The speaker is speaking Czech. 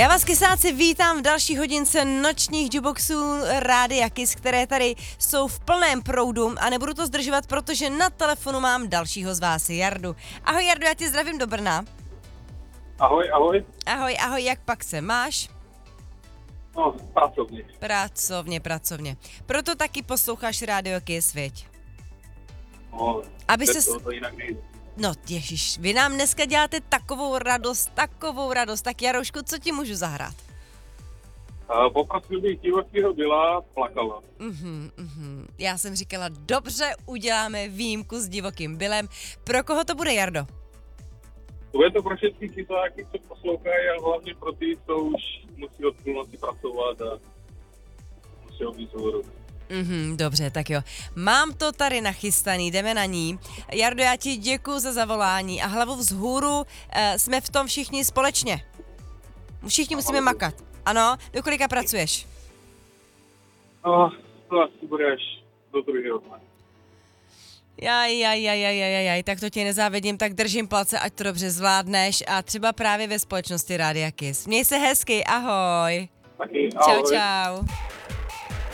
Já vás, kysáci, vítám v další hodince nočních jukeboxů Rádia Kiss, které tady jsou v plném proudu a nebudu to zdržovat, protože na telefonu mám dalšího z vás, Jardu. Ahoj Jardu, já tě zdravím do Brna. Ahoj, ahoj. Ahoj, jak pak se máš? No, Pracovně. Proto taky posloucháš Rádio Kiss, viď? No, Aby se... to jinak nejde. No ježiš, vy nám dneska děláte takovou radost, tak Jaroušku, co ti můžu zahrát? Poprosil bych divokýho byla plakala. Já jsem říkala, dobře, uděláme výjimku s divokým bylem. Pro koho to bude, Jardo? Bude to pro všechny kysáky, co poslouchají, a hlavně pro ty, co už musí od půlnoci pracovat a musí být zhovoru. Dobře, tak jo. Mám to tady nachystaný, jdeme na ní. Jardo, já ti děkuju za zavolání a hlavu vzhůru, jsme v tom všichni společně. Všichni musíme makat. Ano, do kolika pracuješ? No, to asi bude až do druhého dne. Jaj, tak to ti nezávidím, tak držím palce, ať to dobře zvládneš a třeba právě ve společnosti Rádia Kiss. Měj se hezky, ahoj. Taky, ahoj. Čau.